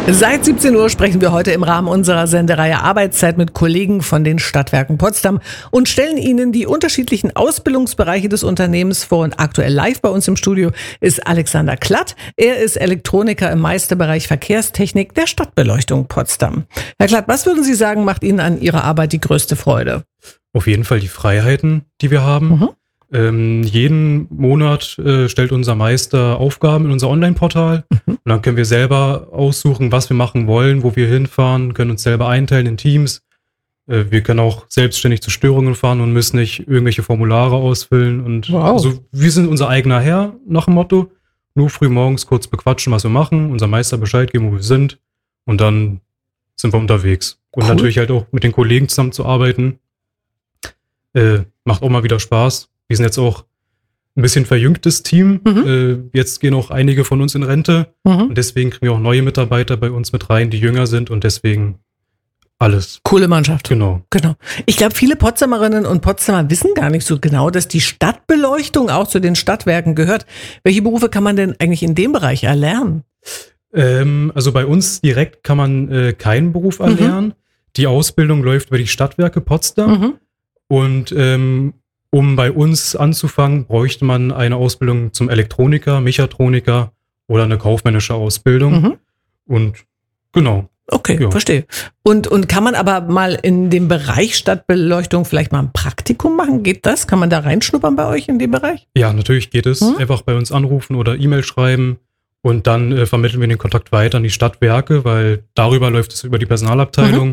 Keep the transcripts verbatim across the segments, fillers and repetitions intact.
Seit siebzehn Uhr sprechen wir heute im Rahmen unserer Sendereihe Arbeitszeit mit Kollegen von den Stadtwerken Potsdam und stellen Ihnen die unterschiedlichen Ausbildungsbereiche des Unternehmens vor. Und aktuell live bei uns im Studio ist Alexander Klatt. Er ist Elektroniker im Meisterbereich Verkehrstechnik der Stadtbeleuchtung Potsdam. Herr Klatt, was würden Sie sagen, macht Ihnen an Ihrer Arbeit die größte Freude? Auf jeden Fall die Freiheiten, die wir haben. Mhm. Ähm, jeden Monat äh, stellt unser Meister Aufgaben in unser Online-Portal. Mhm. Und dann können wir selber aussuchen, was wir machen wollen, wo wir hinfahren, können uns selber einteilen in Teams. Äh, wir können auch selbstständig zu Störungen fahren und müssen nicht irgendwelche Formulare ausfüllen. Und wow. Also wir sind unser eigener Herr, nach dem Motto. Nur früh morgens kurz bequatschen, was wir machen, unser Meister Bescheid geben, wo wir sind. Und dann sind wir unterwegs. Und cool. Natürlich halt auch mit den Kollegen zusammenzuarbeiten. Äh, macht auch mal wieder Spaß. Wir sind jetzt auch ein bisschen verjüngtes Team. Mhm. Äh, jetzt gehen auch einige von uns in Rente. Mhm. Und deswegen kriegen wir auch neue Mitarbeiter bei uns mit rein, die jünger sind. Und deswegen alles. Coole Mannschaft. Genau. genau. Ich glaube, viele Potsdamerinnen und Potsdamer wissen gar nicht so genau, dass die Stadtbeleuchtung auch zu den Stadtwerken gehört. Welche Berufe kann man denn eigentlich in dem Bereich erlernen? Ähm, also bei uns direkt kann man äh, keinen Beruf erlernen. Mhm. Die Ausbildung läuft über die Stadtwerke Potsdam. Mhm. Und ähm, um bei uns anzufangen, bräuchte man eine Ausbildung zum Elektroniker, Mechatroniker oder eine kaufmännische Ausbildung. Mhm. Und genau. Okay, ja. Verstehe. Und, und kann man aber mal in dem Bereich Stadtbeleuchtung vielleicht mal ein Praktikum machen? Geht das? Kann man da reinschnuppern bei euch in dem Bereich? Ja, natürlich geht es. Mhm. Einfach bei uns anrufen oder E-Mail schreiben und dann äh, vermitteln wir den Kontakt weiter an die Stadtwerke, weil darüber läuft es über die Personalabteilung. Mhm.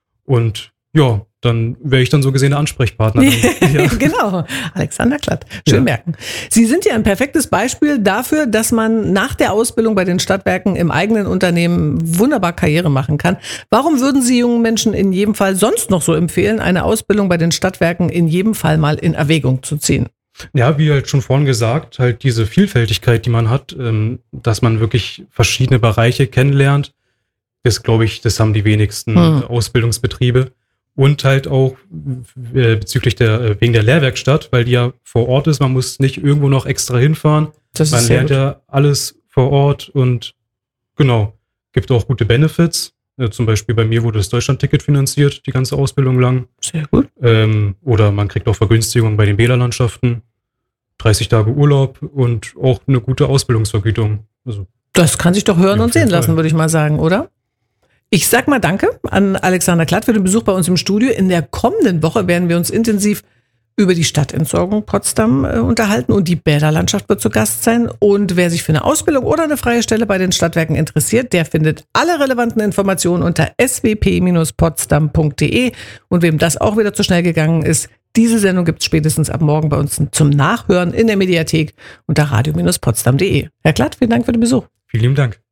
Und ja, dann wäre ich dann so gesehen der Ansprechpartner. Ja. Genau, Alexander Klatt. Schön ja. merken. Sie sind ja ein perfektes Beispiel dafür, dass man nach der Ausbildung bei den Stadtwerken im eigenen Unternehmen wunderbar Karriere machen kann. Warum würden Sie jungen Menschen in jedem Fall sonst noch so empfehlen, eine Ausbildung bei den Stadtwerken in jedem Fall mal in Erwägung zu ziehen? Ja, wie halt schon vorhin gesagt, halt diese Vielfältigkeit, die man hat, dass man wirklich verschiedene Bereiche kennenlernt, das glaube ich, das haben die wenigsten hm. Ausbildungsbetriebe. Und halt auch äh, bezüglich der, äh, wegen der Lehrwerkstatt, weil die ja vor Ort ist. Man muss nicht irgendwo noch extra hinfahren. Das man ist lernt gut. ja alles vor Ort und genau, gibt auch gute Benefits. Äh, zum Beispiel bei mir wurde das Deutschland-Ticket finanziert, die ganze Ausbildung lang. Sehr gut. Ähm, oder man kriegt auch Vergünstigungen bei den Bäderlandschaften, dreißig Tage Urlaub und auch eine gute Ausbildungsvergütung. Also, das kann sich doch hören ja, und sehen lassen, Fall. würde ich mal sagen, oder? Ich sag mal Danke an Alexander Klatt für den Besuch bei uns im Studio. In der kommenden Woche werden wir uns intensiv über die Stadtentsorgung Potsdam äh, unterhalten und die Bäderlandschaft wird zu Gast sein. Und wer sich für eine Ausbildung oder eine freie Stelle bei den Stadtwerken interessiert, der findet alle relevanten Informationen unter s w p Bindestrich potsdam punkt d e. Und wem das auch wieder zu schnell gegangen ist, diese Sendung gibt es spätestens ab morgen bei uns zum Nachhören in der Mediathek unter radio Bindestrich potsdam punkt d e. Herr Klatt, vielen Dank für den Besuch. Vielen lieben Dank.